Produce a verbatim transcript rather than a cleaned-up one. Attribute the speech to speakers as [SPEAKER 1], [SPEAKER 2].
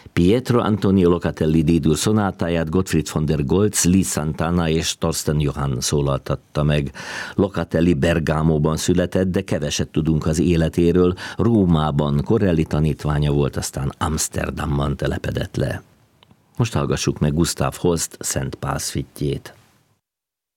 [SPEAKER 1] Pietro Antonio Locatelli D-dur szonátáját Gottfried von der Goltz, Lee Santana és Torsten Johann szólaltatta meg. Locatelli Bergámóban született, de keveset tudunk az életéről. Rómában Corelli tanítványa volt, aztán Amsterdamban telepedett le. Most hallgassuk meg Gustav Holst Szent Pálsz fittyét.